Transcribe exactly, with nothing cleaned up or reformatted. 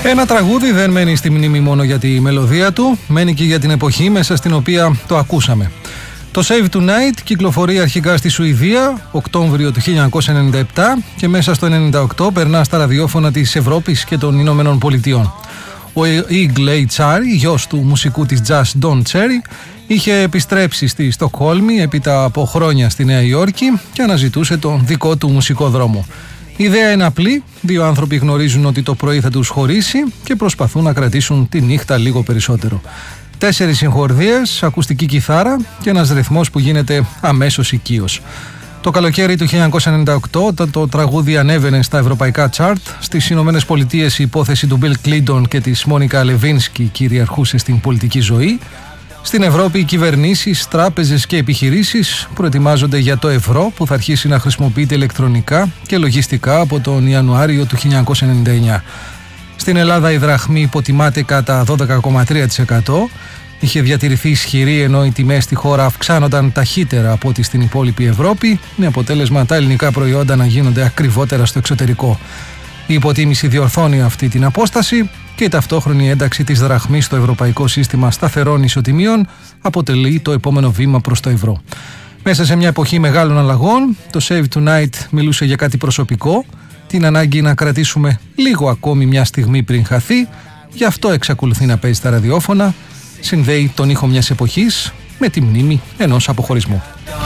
Ένα τραγούδι δεν μένει στη μνήμη μόνο για τη μελωδία του, μένει και για την εποχή μέσα στην οποία το ακούσαμε. Το Save Tonight κυκλοφορεί αρχικά στη Σουηδία, Οκτώβριο του χίλια εννιακόσια ενενήντα επτά, και μέσα στο ενενήντα οκτώ περνά στα ραδιόφωνα της Ευρώπης και των Ηνωμένων Πολιτειών. Ο Eagle Cherry, γιος του μουσικού της jazz Don Cherry, είχε επιστρέψει στη Στοκχόλμη έπειτα από χρόνια στη Νέα Υόρκη και αναζητούσε τον δικό του μουσικό δρόμο. Η ιδέα είναι απλή, δύο άνθρωποι γνωρίζουν ότι το πρωί θα τους χωρίσει και προσπαθούν να κρατήσουν τη νύχτα λίγο περισσότερο. Τέσσερις συγχορδίες, ακουστική κιθάρα και ένας ρυθμός που γίνεται αμέσως οικείος. Το καλοκαίρι του χίλια εννιακόσια ενενήντα οκτώ, όταν το τραγούδι ανέβαινε στα ευρωπαϊκά τσάρτ, στις Ηνωμένες Πολιτείες η υπόθεση του Bill Clinton και της Μόνικα Λεβίνσκι κυριαρχούσε στην πολιτική ζωή. Στην Ευρώπη οι κυβερνήσεις, τράπεζες και επιχειρήσεις προετοιμάζονται για το ευρώ που θα αρχίσει να χρησιμοποιείται ηλεκτρονικά και λογιστικά από τον Ιανουάριο του χίλια εννιακόσια ενενήντα εννιά. Στην Ελλάδα η δραχμή υποτιμάται κατά δώδεκα κόμμα τρία τοις εκατό. Είχε διατηρηθεί ισχυρή ενώ οι τιμές στη χώρα αυξάνονταν ταχύτερα από ό,τι στην υπόλοιπη Ευρώπη, με αποτέλεσμα τα ελληνικά προϊόντα να γίνονται ακριβότερα στο εξωτερικό. Η υποτίμηση διορθώνει αυτή την απόσταση και η ταυτόχρονη ένταξη της δραχμής στο ευρωπαϊκό σύστημα σταθερών ισοτιμίων αποτελεί το επόμενο βήμα προς το ευρώ. Μέσα σε μια εποχή μεγάλων αλλαγών, το Save Tonight μιλούσε για κάτι προσωπικό, την ανάγκη να κρατήσουμε λίγο ακόμη μια στιγμή πριν χαθεί, γι' αυτό εξακολουθεί να παίζει στα ραδιόφωνα, συνδέει τον ήχο μιας εποχής με τη μνήμη ενός αποχωρισμού.